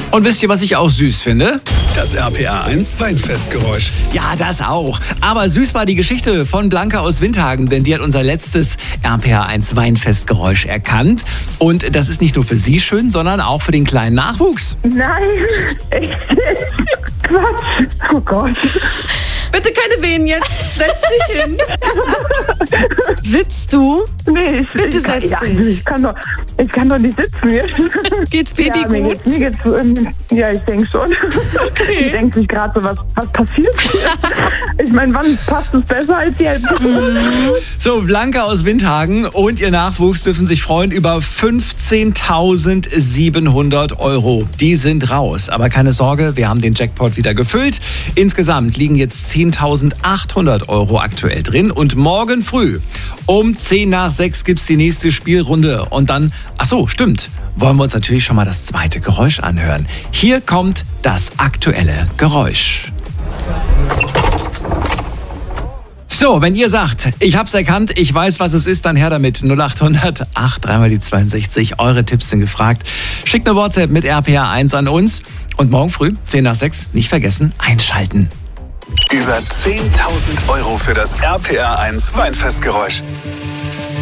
Und wisst ihr, was ich auch süß finde? Das RPA 1 Weinfestgeräusch. Ja, das auch. Aber süß war die Geschichte von Blanca aus Windhagen, denn die hat unser letztes RPA 1 Weinfestgeräusch erkannt. Und das ist nicht nur für sie schön, sondern auch für den kleinen Nachwuchs. Nein, echt jetzt? Quatsch. Oh Gott. Bitte keine Wehen jetzt. Setz dich hin. Sitzt du? Nee, Bitte setz dich. Ich kann doch nicht sitzen. Geht's Baby Ja, gut? mir geht's, ja, ich denke schon. Okay. Die denkt sich gerade so, was passiert hier? Ich meine, wann passt es besser als jetzt? So, Blanca aus Windhagen und ihr Nachwuchs dürfen sich freuen über 15.700 €. Die sind raus. Aber keine Sorge, wir haben den Jackpot wieder gefüllt. Insgesamt liegen jetzt 10.800 € aktuell drin. Und morgen früh um 5:10 gibt's die nächste Spielrunde. Und dann, ach so, stimmt, wollen wir uns natürlich schon mal das zweite Geräusch anhören. Hier kommt das aktuelle Geräusch. So, wenn ihr sagt, ich hab's erkannt, ich weiß, was es ist, dann her damit. 0800 8 3 die 62. Eure Tipps sind gefragt. Schickt eine WhatsApp mit RPA 1 an uns. Und morgen früh, 5:10, nicht vergessen, einschalten. Über 10.000 € für das RPA 1 Weinfestgeräusch.